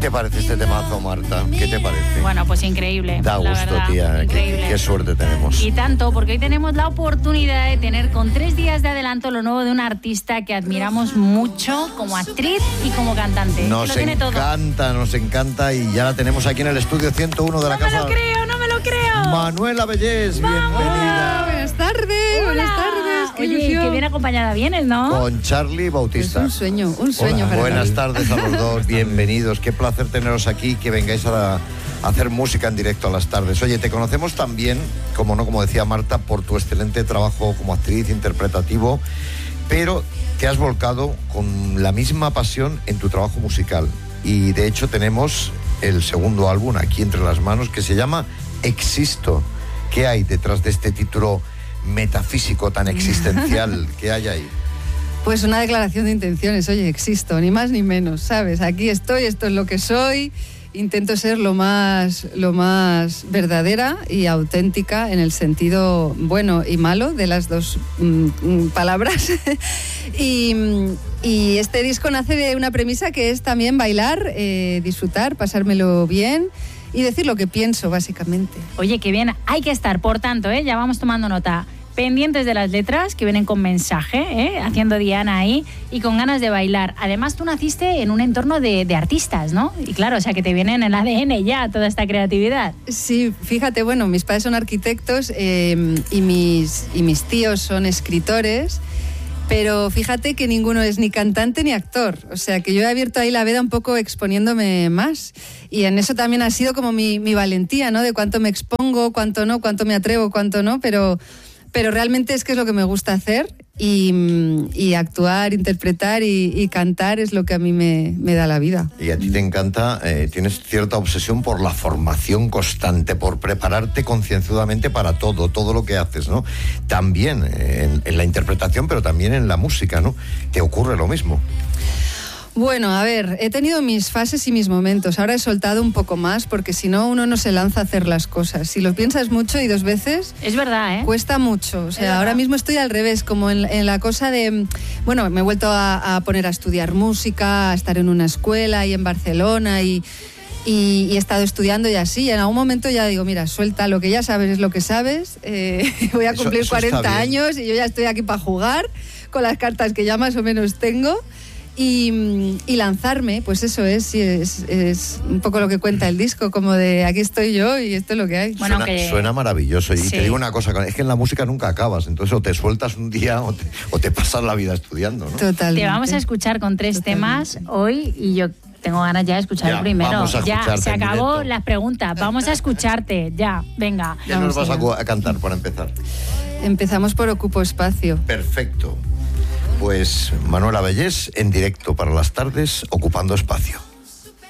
te parece este temazo, Marta? ¿Qué te parece? Bueno, pues increíble. Da gusto, verdad, tía. Qué suerte tenemos. Y tanto, porque hoy tenemos la oportunidad de tener con 3 días de adelanto lo nuevo de una artista que admiramos mucho como actriz y como cantante. Nos encanta y ya la tenemos aquí en el estudio 101 de la casa. No me lo creo. Manuela Bellés, bienvenida. Buenas tardes. Qué Oye, ilusión. que bien acompañada vienes, ¿no? Con Charlie Bautista. Es un sueño Hola, para buenas mí. tardes a los dos, bienvenidos. Qué placer teneros aquí, que vengáis a hacer música en directo a las tardes. Oye, te conocemos también, como decía Marta, por tu excelente trabajo como actriz, interpretativo, pero te has volcado con la misma pasión en tu trabajo musical. Y de hecho tenemos el segundo álbum aquí entre las manos, que se llama Existo. ¿Qué hay detrás de este título metafísico tan existencial? ¿Qué hay ahí? Pues una declaración de intenciones. Oye, existo, ni más ni menos, ¿sabes? Aquí estoy, esto es lo que soy. Intento ser lo más verdadera y auténtica en el sentido bueno y malo de las dos palabras. Y este disco nace de una premisa que es también bailar, disfrutar, pasármelo bien y decir lo que pienso, básicamente. Oye, qué bien. Hay que estar, por tanto, ya vamos tomando nota, pendientes de las letras que vienen con mensaje, haciendo Diana ahí, y con ganas de bailar. Además, tú naciste en un entorno de artistas, ¿no? Y claro, o sea, que te viene en el ADN ya toda esta creatividad. Sí, fíjate, bueno, mis padres son arquitectos y mis tíos son escritores, pero fíjate que ninguno es ni cantante ni actor. O sea, que yo he abierto ahí la veda un poco exponiéndome más. Y en eso también ha sido como mi valentía, ¿no? De cuánto me expongo, cuánto no, cuánto me atrevo, cuánto no, pero realmente es que es lo que me gusta hacer y actuar, interpretar y cantar es lo que a mí me da la vida. Y a ti te encanta, tienes cierta obsesión por la formación constante, por prepararte concienzudamente para todo lo que haces, ¿no? También en la interpretación, pero también en la música, ¿no? ¿Te ocurre lo mismo? Bueno, a ver, he tenido mis fases y mis momentos. Ahora he soltado un poco más porque si no, uno no se lanza a hacer las cosas. Si lo piensas mucho y 2 veces... Es verdad, ¿eh? Cuesta mucho. O sea, ahora mismo estoy al revés, como en la cosa de... Bueno, me he vuelto a poner a estudiar música, a estar en una escuela y en Barcelona y he estado estudiando y así. Y en algún momento ya digo, mira, suelta, lo que ya sabes es lo que sabes. Voy a cumplir 40 años y yo ya estoy aquí para jugar con las cartas que ya más o menos tengo. Y lanzarme, pues eso es un poco lo que cuenta el disco, como de aquí estoy yo y esto es lo que hay. Bueno, suena maravilloso. Y sí. te digo una cosa, es que en la música nunca acabas, entonces o te sueltas un día o te pasas la vida estudiando, ¿no? Totalmente. Te vamos a escuchar con 3 temas hoy y yo tengo ganas ya de escuchar el primero. Ya, se acabó las preguntas. Vamos a escucharte, ya, venga. ¿Qué nos vas a cantar para empezar? Empezamos por Ocupo Espacio. Perfecto. Pues Manuela Bellés en directo para las tardes, Ocupando Espacio.